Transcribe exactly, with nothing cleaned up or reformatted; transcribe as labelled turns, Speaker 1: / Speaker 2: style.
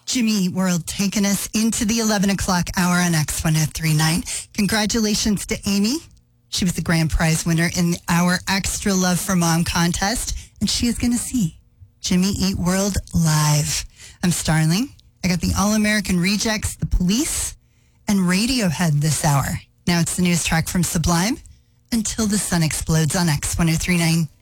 Speaker 1: Jimmy Eat World taking us into the eleven o'clock hour on X one oh three nine. Congratulations to Amy. She was the grand prize winner in our Extra Love for Mom contest, and she is going to see Jimmy Eat World live. I'm Starling. I got the All-American Rejects, The Police, and Radiohead this hour. Now it's the news track from Sublime, Until the Sun Explodes on X one oh three nine.